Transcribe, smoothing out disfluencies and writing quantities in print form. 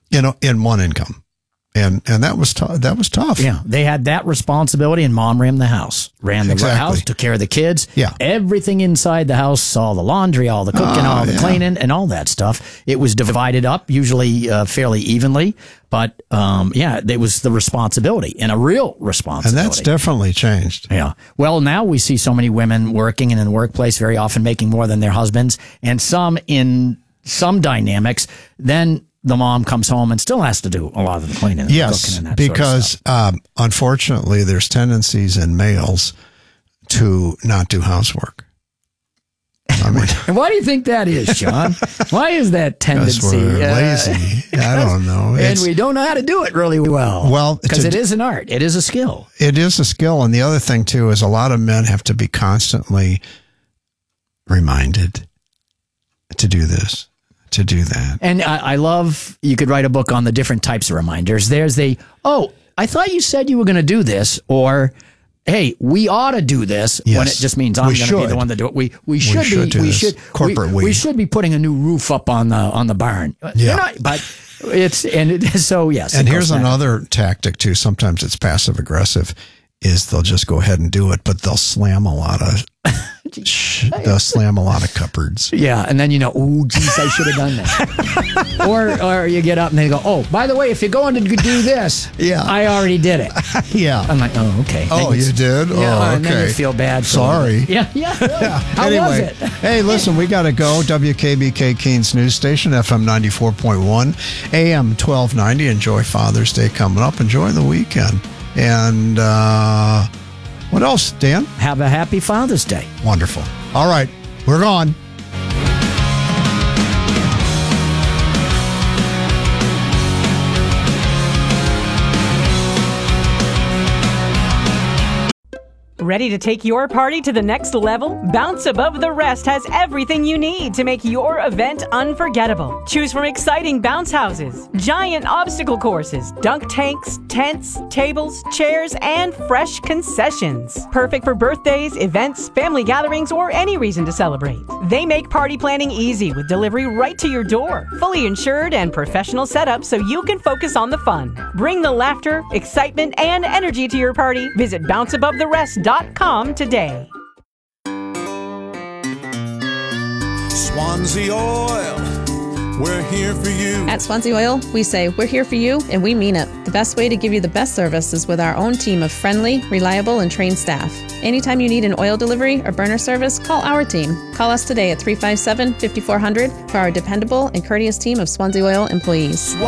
in one income. And that was tough. Yeah, they had that responsibility, and mom ran the house, house, took care of the kids. Yeah, everything inside the house, all the laundry, all the cooking, all the cleaning, and all that stuff. It was divided up, usually fairly evenly, but it was the responsibility, and a real responsibility. And that's definitely changed. Yeah. Well, now we see so many women working and in the workplace, very often making more than their husbands, and some in some dynamics, then the mom comes home and still has to do a lot of the cleaning. And yes, cooking and that because sort of stuff. Unfortunately, there's tendencies in males to not do housework. I mean, and why do you think that is, Sean? Why is that tendency? We're lazy. I don't know. And we don't know how to do it really well. Well, because it is an art. It is a skill. It is a skill. And the other thing, too, is a lot of men have to be constantly reminded to do this, to do that. And I love, you could write a book on the different types of reminders. There's I thought you said you were going to do this, or, hey, we ought to do this, when it just means I'm going to be the one to do it. We should be putting a new roof up on the barn. Yeah. Yes. And here's another tactic, too. Sometimes it's passive aggressive, is they'll just go ahead and do it, but they'll slam a lot of cupboards. Yeah, and then oh, geez, I should have done that. or you get up and they go, oh, by the way, if you're going to do this, I already did it. Yeah. I'm like, oh, okay. Oh, you did? Yeah, okay. And then you feel bad. Sorry. Yeah. How was it? Hey, listen, we got to go. WKBK Keens News Station, FM 94.1, AM 1290. Enjoy Father's Day coming up. Enjoy the weekend. And what else, Dan? Have a happy Father's Day. Wonderful. All right, we're gone. Ready to take your party to the next level? Bounce Above the Rest has everything you need to make your event unforgettable. Choose from exciting bounce houses, giant obstacle courses, dunk tanks, tents, tables, chairs, and fresh concessions. Perfect for birthdays, events, family gatherings, or any reason to celebrate. They make party planning easy with delivery right to your door. Fully insured and professional setup so you can focus on the fun. Bring the laughter, excitement, and energy to your party. Visit bounceabovetherest.com today. Swansea Oil, we're here for you. At Swansea Oil, we say we're here for you, and we mean it. The best way to give you the best service is with our own team of friendly, reliable, and trained staff. Anytime you need an oil delivery or burner service, call our team. Call us today at 357-5400 for our dependable and courteous team of Swansea Oil employees.